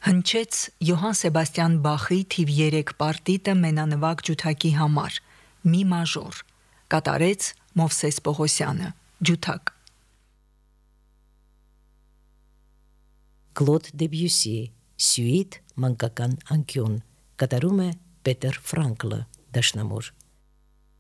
Հնչեց Յոհան Սեբաստիան Բախի թիվ 3 պարտիտը մենանվագ ջութակի համար, մի մաժոր, կատարեց Մովսես Պողոսյանը, ջութակ։ Կլոդ Դեբյուսի, Սյուիտ մանկական անկյուն, կատարում է Պետեր Ֆրանկլը, դաշնամուր։